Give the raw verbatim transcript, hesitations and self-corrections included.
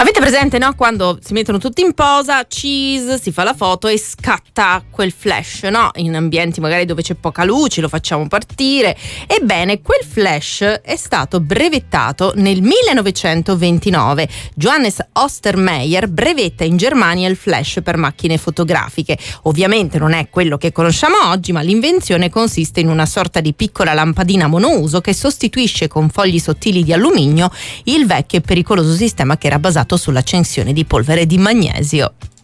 Avete presente, no? Quando si mettono tutti in posa, cheese, si fa la foto e scatta quel flash, no? In ambienti magari dove c'è poca luce, lo facciamo partire. Ebbene, quel flash è stato brevettato nel millenovecentoventinove. Johannes Ostermeyer brevetta in Germania il flash per macchine fotografiche. Ovviamente non è quello che conosciamo oggi, ma l'invenzione consiste in una sorta di piccola lampadina monouso che sostituisce con fogli sottili di alluminio il vecchio e pericoloso sistema che era basato sull'accensione di polvere di magnesio.